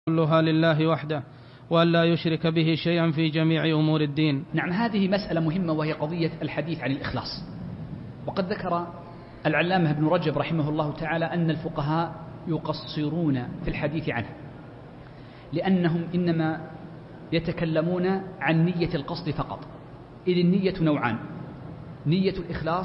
كلها لله وحده وأن لا يشرك به شيئا في جميع أمور الدين. نعم، هذه مسألة مهمة وهي قضية الحديث عن الإخلاص. وقد ذكر العلامة ابن رجب رحمه الله تعالى أن الفقهاء يقصرون في الحديث عنه، لأنهم إنما يتكلمون عن نية القصد فقط، إذ النية نوعان: نية الإخلاص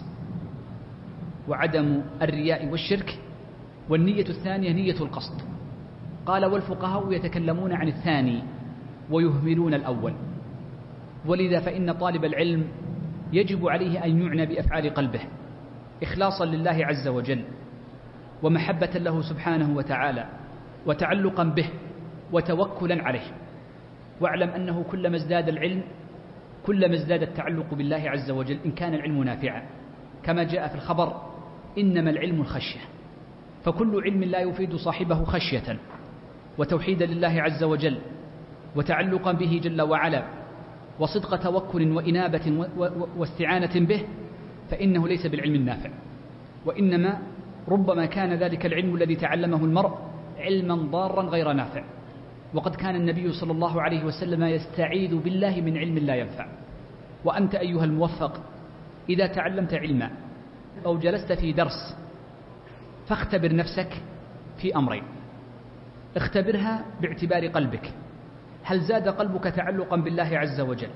وعدم الرياء والشرك، والنية الثانية نية القصد. قال: والفقهاء يتكلمون عن الثاني ويهملون الأول، ولذا فإن طالب العلم يجب عليه أن يعنى بأفعال قلبه إخلاصا لله عز وجل، ومحبة له سبحانه وتعالى، وتعلقا به، وتوكلا عليه. واعلم أنه كلما ازداد العلم كلما ازداد التعلق بالله عز وجل، إن كان العلم نافعا، كما جاء في الخبر: إنما العلم الخشية. فكل علم لا يفيد صاحبه خشية وتوحيدا لله عز وجل وتعلقا به جل وعلا وصدق توكل وإنابة واستعانة به، فإنه ليس بالعلم النافع، وإنما ربما كان ذلك العلم الذي تعلمه المرء علما ضارا غير نافع. وقد كان النبي صلى الله عليه وسلم يستعيذ بالله من علم لا ينفع. وأنت أيها الموفق إذا تعلمت علما أو جلست في درس فاختبر نفسك في أمرين: اختبرها باعتبار قلبك، هل زاد قلبك تعلقا بالله عز وجل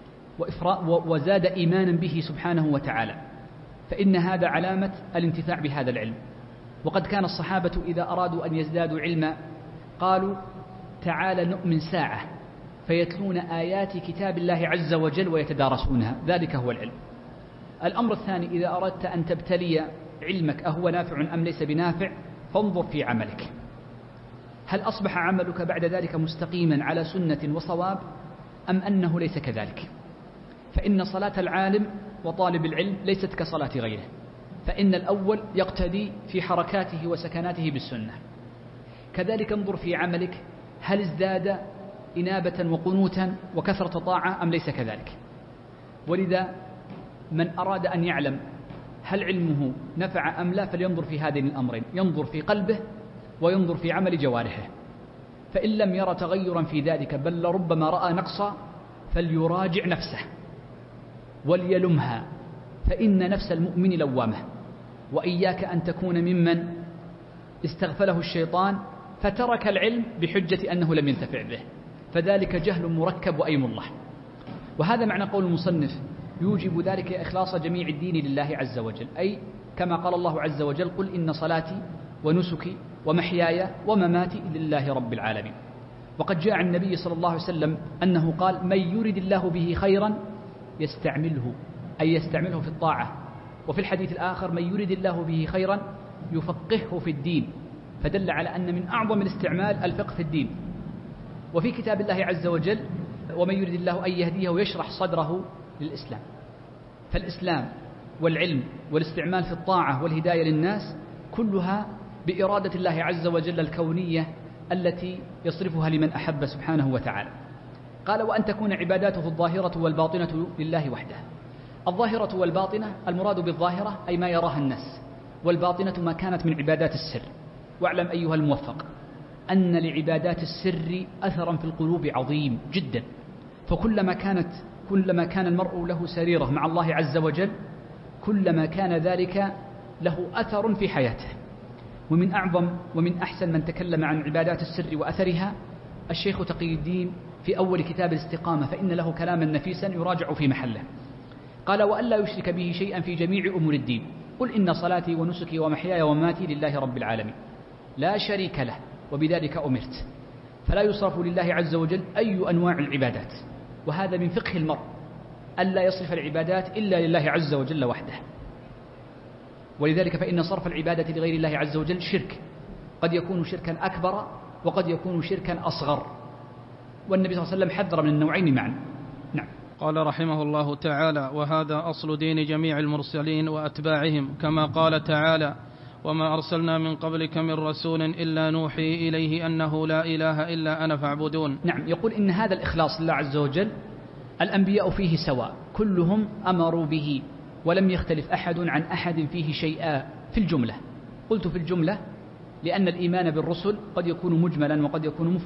وزاد إيمانا به سبحانه وتعالى، فإن هذا علامة الانتفاع بهذا العلم. وقد كان الصحابة إذا أرادوا أن يزدادوا علما قالوا: تعال نؤمن ساعة، فيتلون آيات كتاب الله عز وجل ويتدارسونها، ذلك هو العلم. الأمر الثاني: إذا أردت أن تبتلي علمك أهو نافع أم ليس بنافع، فانظر في عملك، هل أصبح عملك بعد ذلك مستقيما على سنة وصواب أم أنه ليس كذلك؟ فإن صلاة العالم وطالب العلم ليست كصلاة غيره، فإن الأول يقتدي في حركاته وسكناته بالسنة. كذلك انظر في عملك، هل ازداد إنابة وقنوتا وكثرة طاعة أم ليس كذلك؟ ولذا من أراد أن يعلم هل علمه نفع أم لا فلينظر في هذين الأمرين: ينظر في قلبه وينظر في عمل جوارحه. فإن لم يرى تغيرا في ذلك، بل لربما رأى نقصا، فليراجع نفسه وليلمها، فإن نفس المؤمن لوامة. وإياك أن تكون ممن استغفله الشيطان فترك العلم بحجة أنه لم ينتفع به، فذلك جهل مركب وأيم الله. وهذا معنى قول المصنف: يوجب ذلك إخلاص جميع الدين لله عز وجل، أي كما قال الله عز وجل: قل إن صلاتي ونسكي ومحياي ومماتي لله رب العالمين. وقد جاء عن النبي صلى الله عليه وسلم أنه قال: من يرد الله به خيرا يستعمله، أي يستعمله في الطاعة. وفي الحديث الآخر: من يرد الله به خيرا يفقهه في الدين، فدل على أن من أعظم الاستعمال الفقه في الدين. وفي كتاب الله عز وجل: ومن يرد الله أن يهديه ويشرح صدره للإسلام. فالإسلام والعلم والاستعمال في الطاعة والهداية للناس كلها بإرادة الله عز وجل الكونية التي يصرفها لمن أحب سبحانه وتعالى. قال: وأن تكون عباداته الظاهرة والباطنة لله وحده. الظاهرة والباطنة، المراد بالظاهرة أي ما يراها الناس، والباطنة ما كانت من عبادات السر. واعلم أيها الموفق أن لعبادات السر أثرا في القلوب عظيم جدا، فكلما كان المرء له سريرة مع الله عز وجل كلما كان ذلك له أثر في حياته. ومن أعظم ومن أحسن من تكلم عن عبادات السر وأثرها الشيخ تقي الدين في أول كتاب الاستقامة، فإن له كلاما نفيسا يراجع في محله. قال: وأن لا يشرك به شيئا في جميع أمور الدين، قل إن صلاتي ونسكي ومحياي ومماتي لله رب العالمين لا شريك له وبذلك أمرت. فلا يصرف لله عز وجل أي أنواع العبادات، وهذا من فقه المرء ألا يصرف العبادات إلا لله عز وجل وحده. ولذلك فإن صرف العبادة لغير الله عز وجل شرك، قد يكون شركا أكبر وقد يكون شركا أصغر، والنبي صلى الله عليه وسلم حذر من النوعين معا. نعم. قال رحمه الله تعالى: وهذا أصل دين جميع المرسلين وأتباعهم، كما قال تعالى: وما أرسلنا من قبلك من رسول إلا نوحي إليه أنه لا إله إلا أنا فاعبدون. نعم، يقول إن هذا الإخلاص لله عز وجل الأنبياء فيه سواء، كلهم أمروا به ولم يختلف أحد عن أحد فيه شيئا في الجملة. قلت في الجملة لأن الإيمان بالرسل قد يكون مجملا وقد يكون